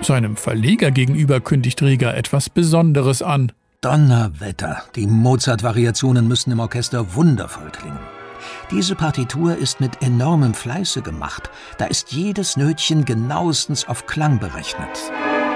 Seinem Verleger gegenüber kündigt Rieger etwas Besonderes an. Donnerwetter, die Mozart-Variationen müssen im Orchester wundervoll klingen. Diese Partitur ist mit enormem Fleiße gemacht. Da ist jedes Nötchen genauestens auf Klang berechnet.